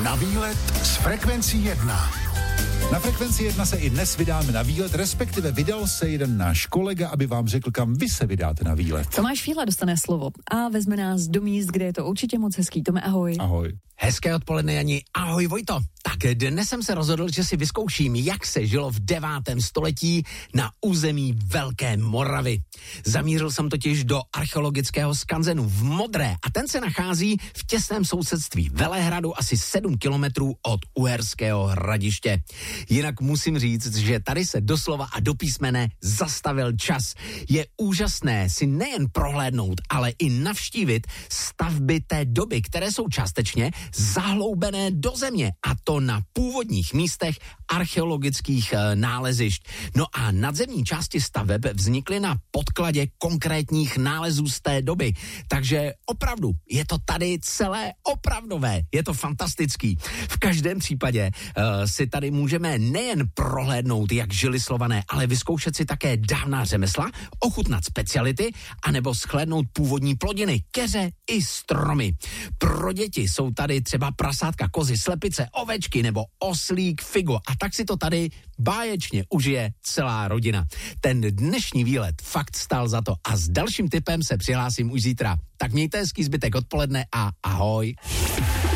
Na výlet s Frekvencí 1. Na Frekvenci 1 se i dnes vydáme na výlet, respektive vydal se jeden náš kolega, aby vám řekl, kam vy se vydáte na výlet. Tomáš Fíla dostane slovo a vezme nás do míst, kde je to určitě moc hezký. Tome, ahoj. Ahoj. Hezké odpoledne, Jani. Ahoj, Vojto. Tak dnes jsem se rozhodl, že si vyzkouším, jak se žilo v 9. století na území Velké Moravy. Zamířil jsem totiž do archeologického skanzenu v Modré a ten se nachází v těsném sousedství Velehradu asi 7 kilometrů od Uherského Hradiště. Jinak musím říct, že tady se doslova a do písmene zastavil čas. Je úžasné si nejen prohlédnout, ale i navštívit stavby té doby, které jsou částečně zahloubené do země, a to na původních místech archeologických nálezišť. No a nadzemní části staveb vznikly na podkladě konkrétních nálezů z té doby. Takže opravdu je to tady celé opravdové. Je to fantastický. V každém případě si tady můžeme nejen prohlédnout, jak žili Slované, ale vyzkoušet si také dávná řemesla, ochutnat speciality, anebo shlédnout původní plodiny, keře i stromy. Pro děti jsou tady třeba prasátka, kozy, slepice, ovečky nebo oslík, figo, a tak si to tady báječně užije celá rodina. Ten dnešní výlet fakt stál za to a s dalším tipem se přihlásím už zítra. Tak mějte hezký zbytek odpoledne a ahoj.